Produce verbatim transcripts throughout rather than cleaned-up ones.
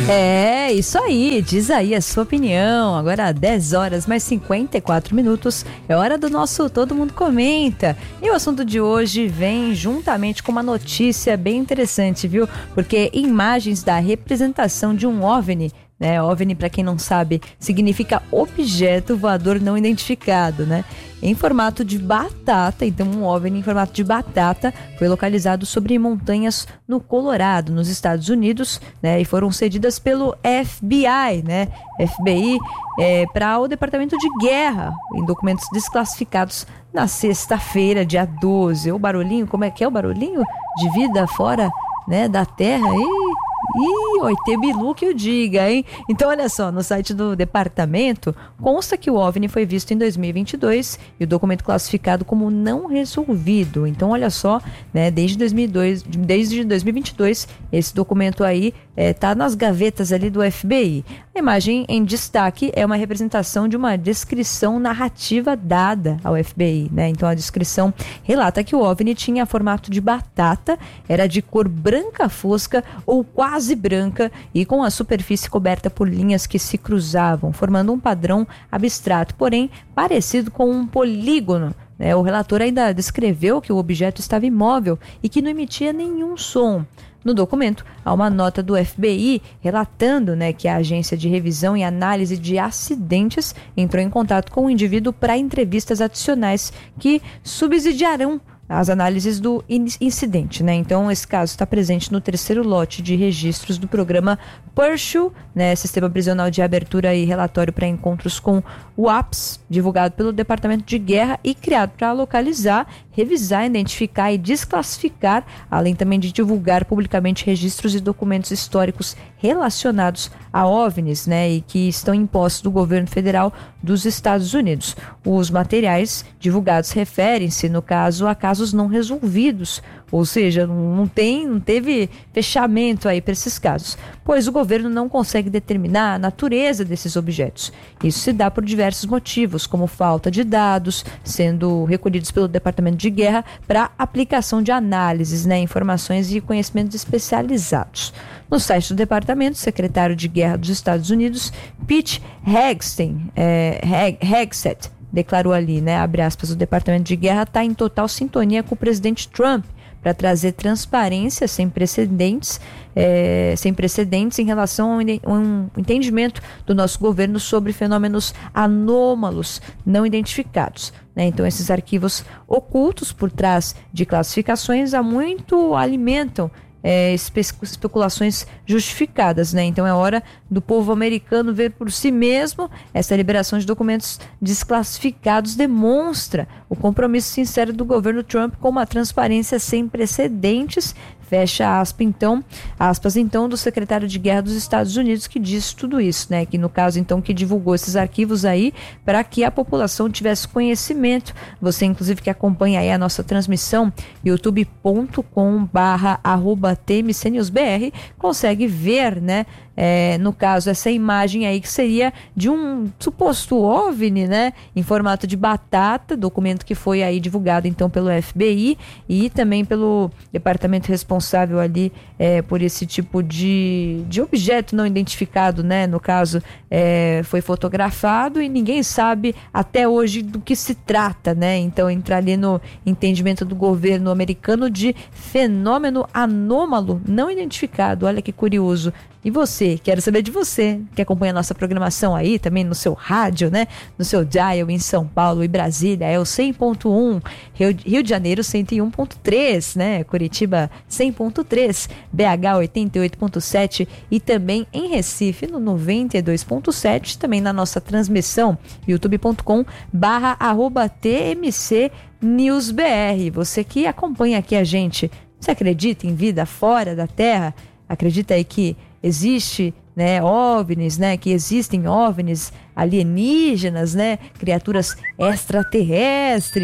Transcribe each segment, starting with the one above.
É, isso aí, diz aí a sua opinião. Agora dez horas mais cinquenta e quatro minutos, é hora do nosso Todo Mundo Comenta. E o assunto de hoje vem juntamente com uma notícia bem interessante, viu? Porque imagens da representação de um OVNI, né? OVNI, para quem não sabe, significa objeto voador não identificado, né? Em formato de batata, então um OVNI em formato de batata foi localizado sobre montanhas no Colorado, nos Estados Unidos, né? E foram cedidas pelo F B I, né? F B I é, para o Departamento de Guerra, em documentos desclassificados na sexta-feira, dia doze. O barulhinho, como é que é o barulhinho? De vida fora, né, da Terra. Ih, Ih, oi, Tebilu que o diga, hein? Então, olha só, no site do departamento consta que o OVNI foi visto em dois mil e vinte e dois e o documento classificado como não resolvido. Então, olha só, né, desde dois mil e dois, desde dois mil e vinte e dois, esse documento aí está é, nas gavetas ali do F B I. A imagem em destaque é uma representação de uma descrição narrativa dada ao F B I, né? Então, a descrição relata que o OVNI tinha formato de batata, era de cor branca fosca ou quase branca e com a superfície coberta por linhas que se cruzavam, formando um padrão abstrato, porém parecido com um polígono. É, o relator ainda descreveu que o objeto estava imóvel e que não emitia nenhum som. No documento, há uma nota do F B I relatando, né, que a Agência de Revisão e Análise de Acidentes entrou em contato com o indivíduo para entrevistas adicionais que subsidiarão as análises do incidente, né? Então, esse caso está presente no terceiro lote de registros do programa Pursuit, né? Sistema Prisional de Abertura e Relatório para Encontros com o A P S, divulgado pelo Departamento de Guerra e criado para localizar, revisar, identificar e desclassificar, além também de divulgar publicamente registros e documentos históricos relacionados a OVNIs, né? E que estão em posse do governo federal dos Estados Unidos. Os materiais divulgados referem-se, no caso, a casos não resolvidos, ou seja, não tem, não teve fechamento aí para esses casos, pois o governo não consegue determinar a natureza desses objetos. Isso se dá por diversos motivos, como falta de dados sendo recolhidos pelo Departamento de Guerra para aplicação de análises, né, informações e conhecimentos especializados. No site do departamento, o secretário de Guerra dos Estados Unidos, Pete Hegseth, é, Hegseth, declarou ali, né, abre aspas, o Departamento de Guerra está em total sintonia com o presidente Trump para trazer transparência sem precedentes, é, sem precedentes em relação a um entendimento do nosso governo sobre fenômenos anômalos não identificados. Né? Então, esses arquivos ocultos por trás de classificações há muito alimentam É, espe- especulações justificadas, né? Então é hora do povo americano ver por si mesmo. Essa liberação de documentos desclassificados demonstra o compromisso sincero do governo Trump com uma transparência sem precedentes. Fecha aspas, então, aspas, então, do secretário de Guerra dos Estados Unidos, que diz tudo isso, né? Que no caso, então, que divulgou esses arquivos aí para que a população tivesse conhecimento. Você, inclusive, que acompanha aí a nossa transmissão, youtube ponto com barra arroba T M C News B R, consegue ver, né? É, no caso, essa imagem aí que seria de um suposto OVNI, né, em formato de batata, documento que foi aí divulgado então pelo F B I e também pelo departamento responsável ali é, por esse tipo de, de objeto não identificado, né, no caso é, foi fotografado e ninguém sabe até hoje do que se trata, né, então entrar ali no entendimento do governo americano de fenômeno anômalo não identificado. Olha que curioso. E você, quero saber de você, que acompanha a nossa programação aí, também no seu rádio, né? No seu dial em São Paulo e Brasília, é o cem ponto um, Rio, Rio de Janeiro cento e um ponto três, né? Curitiba cem ponto três, B H oitenta e oito ponto sete e também em Recife no noventa e dois ponto sete, também na nossa transmissão, youtube ponto com barra arroba T M C News B R. Você que acompanha aqui a gente, você acredita em vida fora da Terra? Acredita aí que existe, né, OVNIs, né, que existem OVNIs alienígenas, né, criaturas extraterrestres?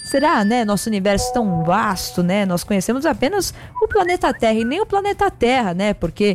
será, né, nosso universo tão vasto, né? Nós conhecemos apenas o planeta Terra e nem o planeta Terra, né? Porque,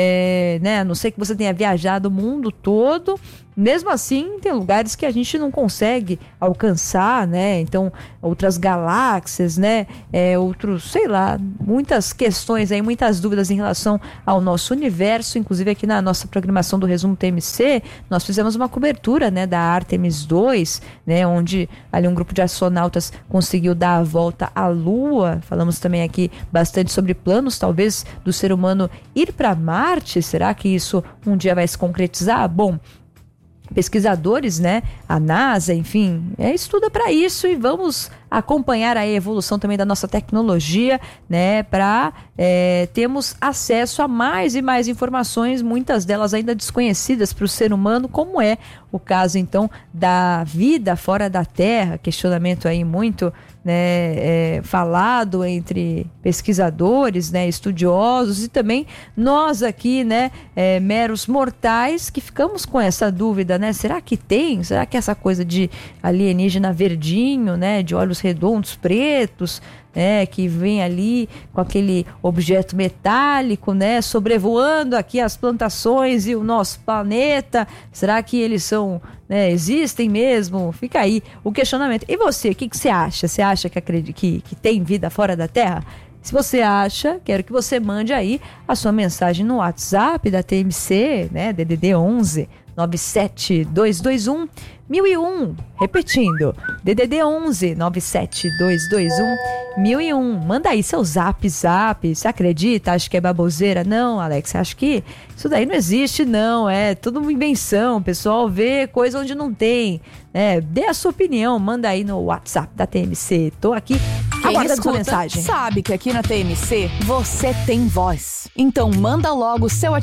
é, né, a não ser que você tenha viajado o mundo todo, mesmo assim, tem lugares que a gente não consegue alcançar, né? Então, outras galáxias, né? É, outros, sei lá, muitas questões aí, muitas dúvidas em relação ao nosso universo. Inclusive aqui na nossa programação do Resumo T M C, nós fizemos uma cobertura, né, da Artemis dois, né? Onde ali um grupo de astronautas conseguiu dar a volta à Lua. Falamos também aqui bastante sobre planos, talvez, do ser humano ir para Marte. Será que isso um dia vai se concretizar? Bom, pesquisadores, né, a NASA, enfim, é, estuda para isso e vamos acompanhar a evolução também da nossa tecnologia, né, para é, termos acesso a mais e mais informações, muitas delas ainda desconhecidas para o ser humano, como é o caso então da vida fora da Terra, questionamento aí muito, né, é, falado entre pesquisadores, né, estudiosos e também nós aqui, né, é, meros mortais que ficamos com essa dúvida, né, será que tem? Será que essa coisa de alienígena verdinho, né, de olhos redondos pretos, né, que vem ali com aquele objeto metálico, né, sobrevoando aqui as plantações e o nosso planeta, será que eles são, né, existem mesmo? Fica aí o questionamento. E você, o que, que você acha? Você acha que, acredita, que, que tem vida fora da Terra? Se você acha, quero que você mande aí a sua mensagem no WhatsApp da T M C, né, D D D onze nove sete dois dois um mil e um, repetindo, D D D onze nove sete dois dois um mil e um. Manda aí seu zap zap. Você acredita? Acha que é baboseira? Não, Alex, acho que isso daí não existe, não. É tudo uma invenção. O pessoal vê coisa onde não tem. É, dê a sua opinião, manda aí no WhatsApp da T M C. Tô aqui aguardando sua mensagem. Sabe que aqui na T M C você tem voz. Então manda logo o seu WhatsApp